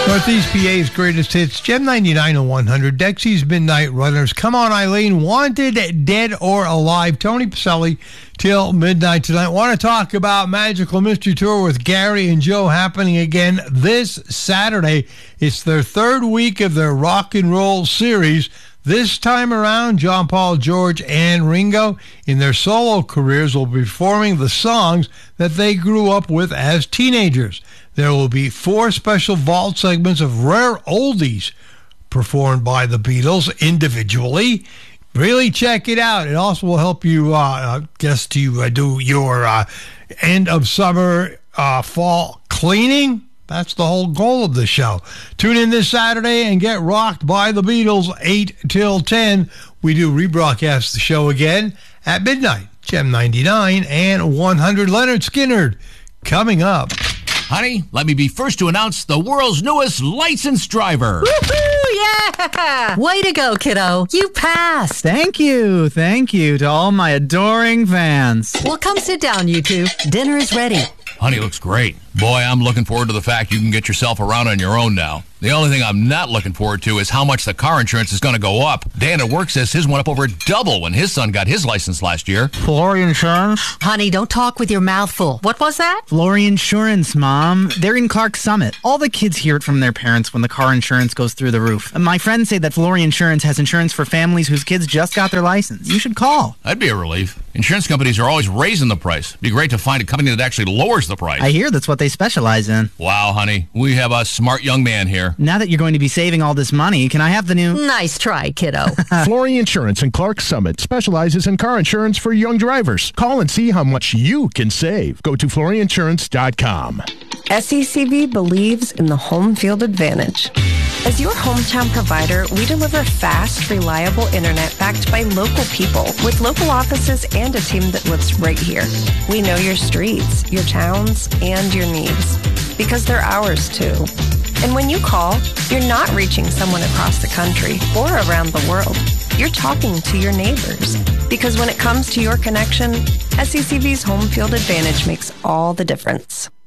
Northeast PA's greatest hits, Gem 99 and 100, Dexy's Midnight Runners, Come On Eileen, Wanted, Dead or Alive, Tony Pacelli, till midnight tonight. Want to talk about Magical Mystery Tour with Gary and Joe happening again this Saturday. It's their third week of their rock and roll series. This time around, John Paul, George, and Ringo, in their solo careers, will be performing the songs that they grew up with as teenagers. There will be 4 special vault segments of rare oldies performed by the Beatles individually. Really check it out. It also will help you, do your end of summer, fall cleaning. That's the whole goal of the show. Tune in this Saturday and get rocked by the Beatles 8 till 10. We do rebroadcast the show again at midnight. Gem 99 and 100. Leonard Skinner coming up. Honey, let me be first to announce the world's newest licensed driver. Woohoo! Yeah! Way to go, kiddo. You passed. Thank you to all my adoring fans. Well, come sit down, you two. Dinner is ready. Honey looks great. Boy, I'm looking forward to the fact you can get yourself around on your own now. The only thing I'm not looking forward to is how much the car insurance is going to go up. Dan at work says his went up over double when his son got his license last year. Flory Insurance? Honey, don't talk with your mouth full. What was that? Flory Insurance, Mom. They're in Clark Summit. All the kids hear it from their parents when the car insurance goes through the roof. My friends say that Flory Insurance has insurance for families whose kids just got their license. You should call. That'd be a relief. Insurance companies are always raising the price. It'd be great to find a company that actually lowers the price. I hear that's what they specialize in. Wow, honey. We have a smart young man here. Now that you're going to be saving all this money, can I have the new... Nice try, kiddo. Flory Insurance in Clark Summit specializes in car insurance for young drivers. Call and see how much you can save. Go to floryinsurance.com. SECV believes in the home field advantage. As your hometown provider, we deliver fast, reliable internet backed by local people with local offices and a team that lives right here. We know your streets, your towns, and your needs because they're ours too. And when you call, you're not reaching someone across the country or around the world. You're talking to your neighbors because when it comes to your connection, SECV's home field advantage makes all the difference.